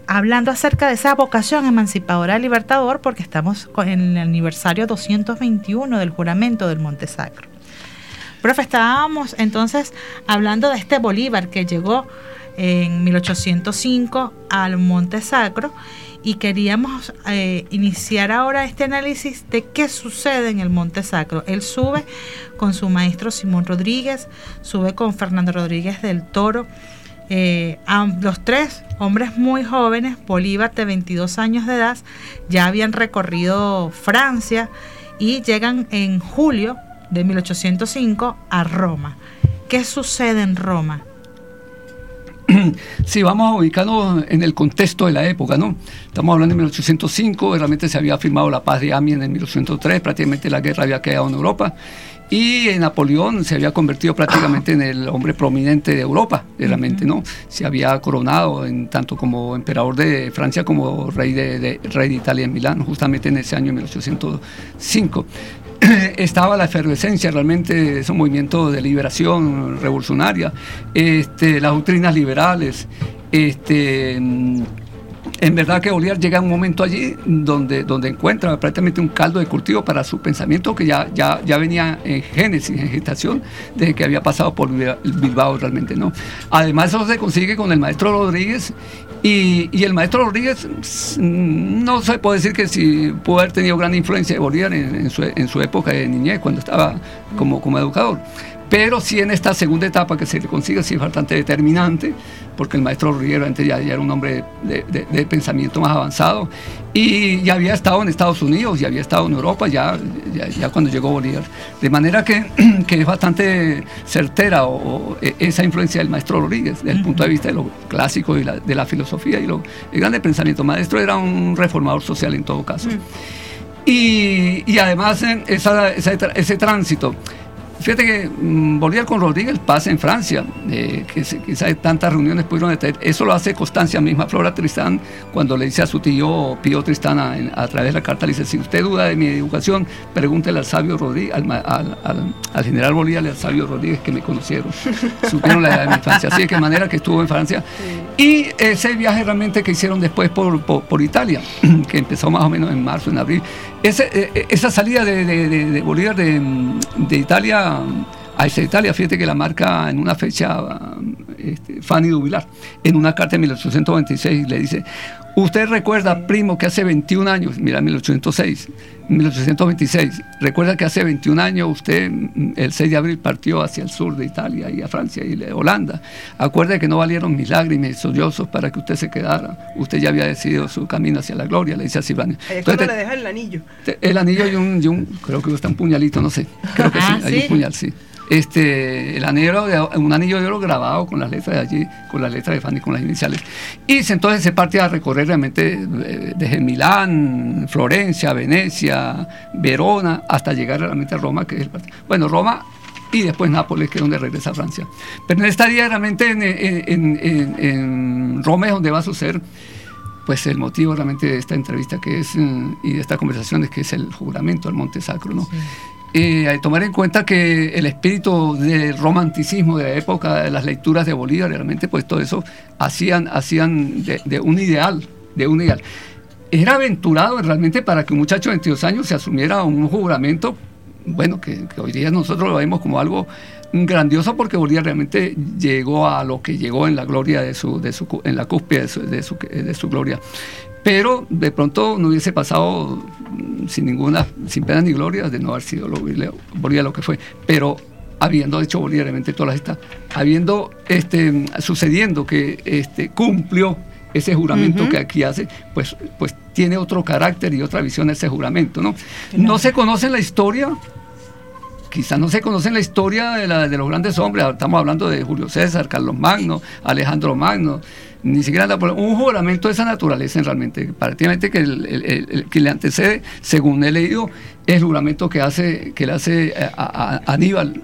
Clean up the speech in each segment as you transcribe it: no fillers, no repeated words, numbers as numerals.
hablando acerca de esa vocación emancipadora del Libertador, porque estamos en el aniversario 221 del juramento del Monte Sacro. Profe, estábamos entonces hablando de este Bolívar que llegó en 1805 al Monte Sacro, y queríamos iniciar ahora este análisis de qué sucede en el Monte Sacro. Él sube con su maestro Simón Rodríguez, sube con Fernando Rodríguez del Toro, los tres hombres muy jóvenes. Bolívar, de 22 años de edad, ya habían recorrido Francia y llegan en julio de 1805 a Roma. ¿Qué sucede en Roma? Sí, vamos a ubicarnos en el contexto de la época, ¿no? Estamos hablando de 1805, realmente se había firmado la paz de Amiens en 1803, prácticamente la guerra había quedado en Europa, y Napoleón se había convertido prácticamente en el hombre prominente de Europa, realmente, ¿no? Se había coronado tanto como emperador de Francia como rey de Italia en Milán, justamente en ese año, en 1805. Estaba la efervescencia realmente de esos movimientos de liberación revolucionaria, las doctrinas liberales. En verdad que Bolívar llega a un momento allí donde encuentra prácticamente un caldo de cultivo para su pensamiento, que ya venía en génesis, en gestación, desde que había pasado por Bilbao realmente, ¿no? Además, eso se consigue con el maestro Rodríguez, y el maestro Rodríguez no se puede decir que si pudo haber tenido gran influencia de Bolívar en su época de niñez, cuando estaba como educador. Pero sí, en esta segunda etapa que se consigue, sí es bastante determinante, porque el maestro Rodríguez antes ya era un hombre de pensamiento más avanzado, y ya había estado en Estados Unidos, ya había estado en Europa, ya cuando llegó Bolívar. De manera que es bastante certera esa influencia del maestro Rodríguez, desde el punto de vista de lo clásico y de la filosofía y el grande pensamiento. El maestro era un reformador social en todo caso. Y además ese tránsito. Fíjate que Bolívar con Rodríguez pasa en Francia, que quizás tantas reuniones pudieron tener. Eso lo hace Constancia misma, Flora Tristán, cuando le dice a su tío Pío Tristán a través de la carta, le dice: si usted duda de mi educación, pregúntele al sabio Rodríguez, al general Bolívar y al sabio Rodríguez, que me conocieron, supieron la edad de mi infancia. Así de que manera que estuvo en Francia. Y ese viaje realmente que hicieron después por Italia, que empezó más o menos en marzo, en abril, esa salida de Bolívar de Italia a esa Italia, fíjate que la marca en una fecha Fanny Duvilar, en una carta de 1826, le dice: usted recuerda, primo, que hace 21 años, mira, 1826, recuerda que hace 21 años usted, el 6 de abril, partió hacia el sur de Italia y a Francia y a Holanda. Acuerde que no valieron mis lágrimas y sollozos para que usted se quedara. Usted ya había decidido su camino hacia la gloria, le dice a Silvania. Ahí es cuando le deja el anillo. El anillo y un creo que está un puñalito, no sé. Creo que sí, hay un puñal, sí. Un anillo de oro grabado con las letras de allí, con las letras de Fanny, con las iniciales. Y entonces se parte a recorrer realmente desde Milán, Florencia, Venecia, Verona, hasta llegar realmente a Roma, que es Roma, y después Nápoles, que es donde regresa a Francia. Pero en esta día realmente en Roma es donde va a suceder pues el motivo realmente de esta entrevista y de esta conversación, es que es el juramento al Monte Sacro, ¿no? Sí. Hay que tomar en cuenta que el espíritu del romanticismo de la época, de las lecturas de Bolívar, realmente pues todo eso hacían de un ideal. Era aventurado realmente para que un muchacho de 22 años se asumiera un juramento, bueno, que hoy día nosotros lo vemos como algo grandioso, porque Bolívar realmente llegó a lo que llegó en la gloria en la cúspide de su gloria. Pero de pronto no hubiese pasado sin pena ni gloria de no haber sido Bolívar lo que fue. Pero habiendo hecho Bolívar realmente todas estas, habiendo sucediendo que cumplió ese juramento que aquí hace, pues tiene otro carácter y otra visión ese juramento, ¿no? No se conoce la historia. Quizás no se conoce la historia de los grandes hombres. Estamos hablando de Julio César, Carlos Magno, Alejandro Magno. Ni siquiera un juramento de esa naturaleza realmente. Prácticamente que que le antecede, según he leído, el juramento que le hace a Aníbal.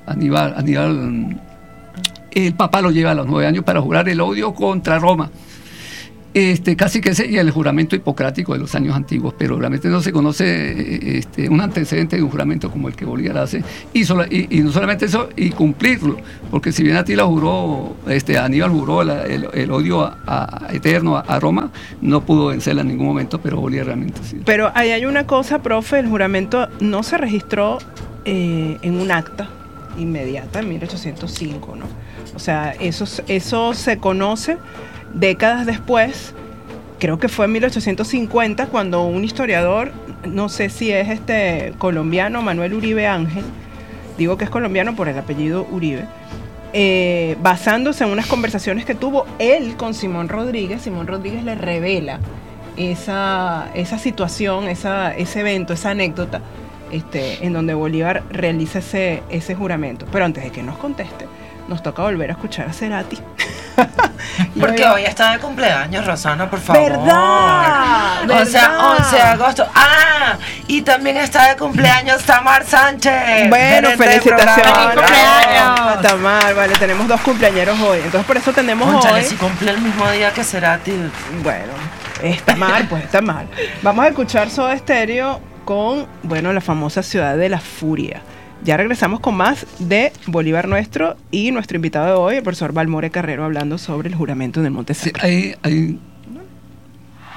El Papa lo lleva a los 9 años para jurar el odio contra Roma. Casi que ese y el juramento hipocrático de los años antiguos, pero realmente no se conoce un antecedente de un juramento como el que Bolívar hace, y no solamente eso, y cumplirlo, porque si bien Atila juró, Aníbal juró el odio eterno a Roma, no pudo vencerla en ningún momento, pero Bolívar realmente sí. Pero ahí hay una cosa, profe, el juramento no se registró en un acta inmediata en 1805, ¿no? O sea, eso se conoce décadas después. Creo que fue en 1850 cuando un historiador, no sé si es colombiano, Manuel Uribe Ángel, digo que es colombiano por el apellido Uribe, basándose en unas conversaciones que tuvo él con Simón Rodríguez le revela esa situación, ese evento, esa anécdota, en donde Bolívar realiza ese juramento. Pero antes de que nos conteste, nos toca volver a escuchar a Cerati. Porque hoy está de cumpleaños, Rosana, por favor. ¿Verdad? O sea, 11 de agosto. ¡Ah! Y también está de cumpleaños Tamar Sánchez. Bueno, felicitaciones. ¡Feliz cumpleaños! Tamar, vale, tenemos 2 cumpleañeros hoy. Entonces por eso tenemos Cónchale, hoy. si cumple el mismo día que Cerati. Bueno, está mal, pues está mal. Vamos a escuchar Soda Stereo con, la famosa Ciudad de la Furia. Ya regresamos con más de Bolívar Nuestro y nuestro invitado de hoy, el profesor Balmore Carrero, hablando sobre el juramento del Monte Sacro. Sí, hay